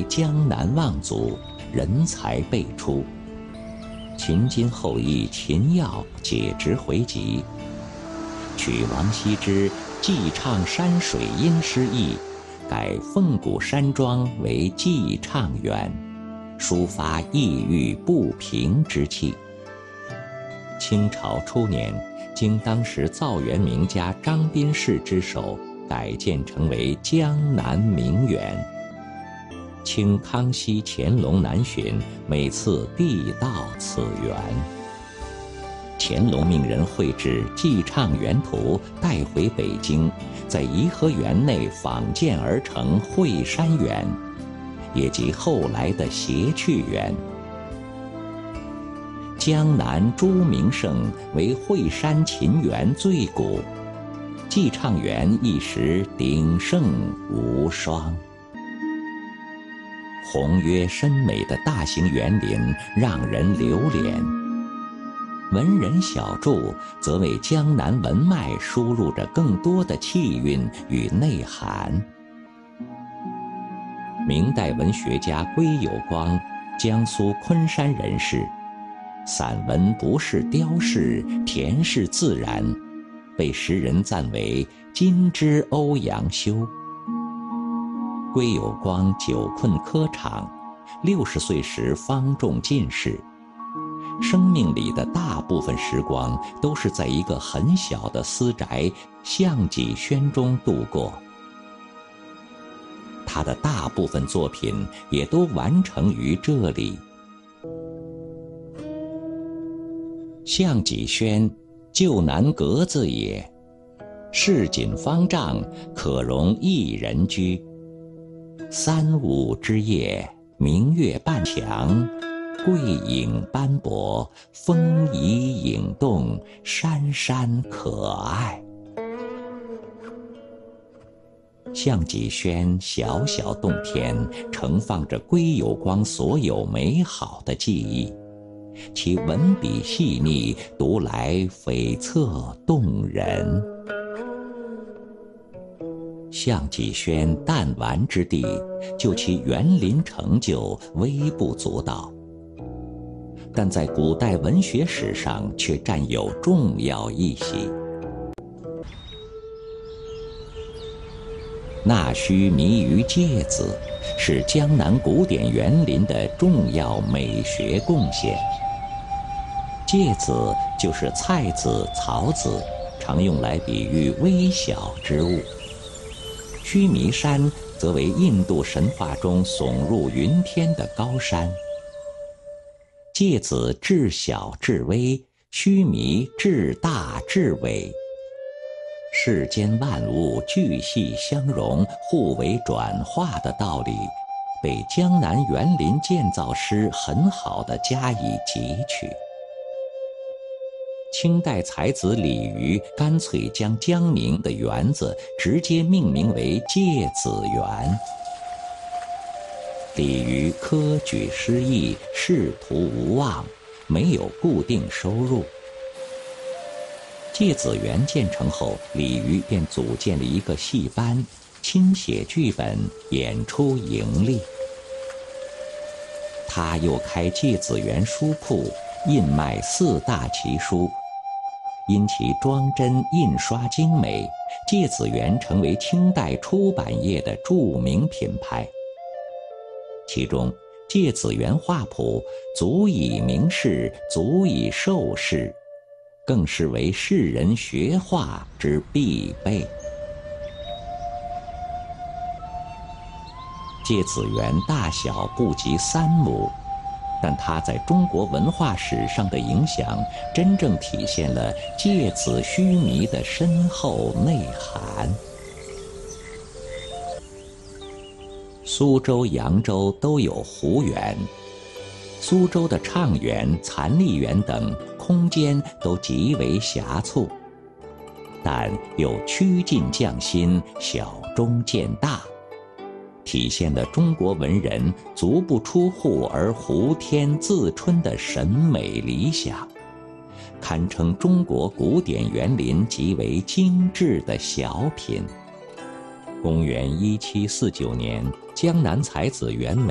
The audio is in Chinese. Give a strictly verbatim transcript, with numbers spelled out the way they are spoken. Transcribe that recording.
为江南望族，人才辈出。秦金后裔秦耀解职回籍，取王羲之寄唱山水音诗意，改凤谷山庄为寄唱园，抒发抑郁不平之气。清朝初年，经当时造园名家张宾士之手改建成为江南名园。清康熙、乾隆南巡，每次必到此园。乾隆命人绘制寄唱园图，带回北京，在颐和园内仿建而成惠山园，也即后来的谐趣园。江南诸名胜为惠山秦园最古，寄唱园一时鼎盛无双。宏约深美的大型园林让人流连，文人小著则为江南文脉输入着更多的气韵与内涵。明代文学家归有光，江苏昆山人士，散文不是雕饰，恬是自然，被时人赞为今之欧阳修。归有光久困科场，六十岁时方中进士，生命里的大部分时光都是在一个很小的私宅项脊轩中度过。他的大部分作品也都完成于这里。项脊轩，旧南阁子也，市井方丈，可容一人居。三五之夜，明月半墙，桂影斑驳，风移影动，山山可爱。项脊轩小小洞天，盛放着归有光所有美好的记忆，其文笔细腻，读来悱恻动人。项脊轩弹丸之地，就其园林成就微不足道，但在古代文学史上却占有重要一席。纳须弥于芥子，是江南古典园林的重要美学贡献。芥子就是菜籽、草籽，常用来比喻微小之物。须弥山则为印度神话中耸入云天的高山。芥子至小至微，须弥至大至伟。世间万物巨细相融，互为转化的道理，被江南园林建造师很好地加以汲取。清代才子李渔干脆将江宁的园子直接命名为芥子园。李渔科举失意，仕途无望，没有固定收入。芥子园建成后，李渔便组建了一个戏班，亲写剧本，演出盈利。他又开芥子园书铺，印卖四大奇书。因其装帧印刷精美，芥子园成为清代出版业的著名品牌。其中芥子园画谱足以明示，足以授示，更是为世人学画之必备。芥子园大小不及三亩，但它在中国文化史上的影响，真正体现了芥子须弥的深厚内涵。苏州、扬州都有湖园，苏州的畅园、残丽园等空间都极为狭促，但又趋近匠心，小中见大，体现了中国文人足不出户而湖天自春的审美理想，堪称中国古典园林极为精致的小品。公元一七四九年，江南才子袁枚